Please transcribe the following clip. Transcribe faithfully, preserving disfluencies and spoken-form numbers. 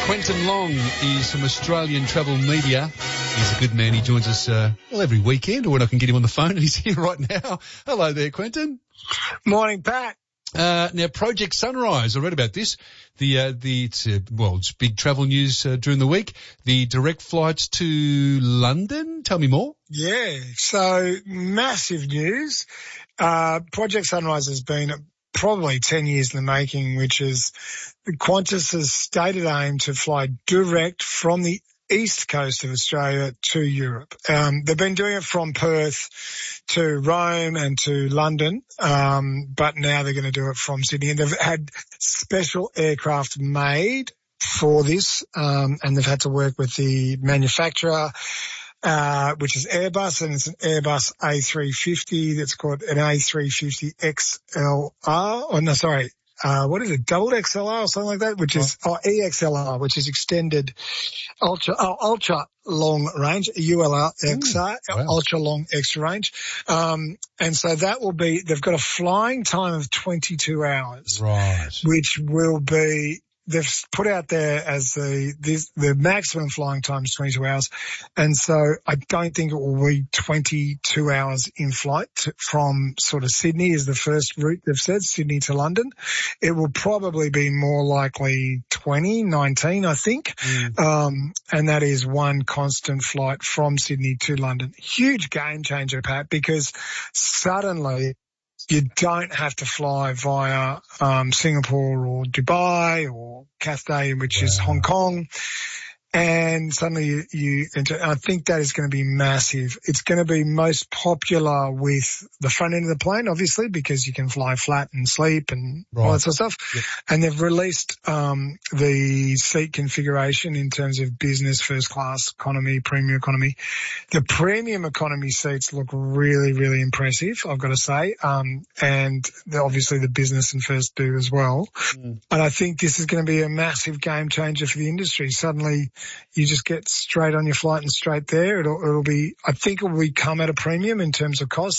Quentin Long is from Australian Travel Media. He's a good man. He joins us uh, well every weekend, or when I can get him on the phone, and he's here right now. Hello there, Quentin. Morning, Pat. Uh, now, Project Sunrise, I read about this. The, uh, the, it's, uh, well, it's big travel news uh, during the week. The direct flights to London. Tell me more. Yeah, so massive news. Uh, Project Sunrise has been probably ten years in the making, which is Qantas's stated aim to fly direct from the east coast of Australia to Europe. Um, they've been doing it from Perth to Rome and to London, um, but now they're going to do it from Sydney. And they've had special aircraft made for this, um, and they've had to work with the manufacturer, uh, which is Airbus, and it's an Airbus A three fifty that's called an A three fifty X L R. Oh, no, sorry. Uh, what is it? Double X L R or something like that, which is, oh, E X L R, which is extended ultra, oh, ultra long range, U L R X R, Ooh, wow. ultra long extra range. Um, and so that will be, they've got a flying time of twenty-two hours. Right. Which will be, they've put out there as the, this, the maximum flying time is twenty-two hours. And so I don't think it will be twenty-two hours in flight to, from sort of Sydney is the first route they've said, Sydney to London. It will probably be more likely twenty, nineteen, I think. Mm. Um, and that is one constant flight from Sydney to London. Huge game changer, Pat, because suddenly you don't have to fly via um, Singapore or Dubai or Cathay, which wow. is Hong Kong. And suddenly you, you enter, I think that is going to be massive. It's going to be most popular with the front end of the plane, obviously, because you can fly flat and sleep and right. all that sort of stuff. Yep. And they've released um, the seat configuration in terms of business, first class, economy, premium economy. The premium economy seats look really, really impressive, I've got to say. Um, and the, obviously the business and first do as well. Mm. And I think this is going to be a massive game changer for the industry. Suddenly, you just get straight on your flight and straight there. It'll, it'll be, I think it will come at a premium in terms of cost.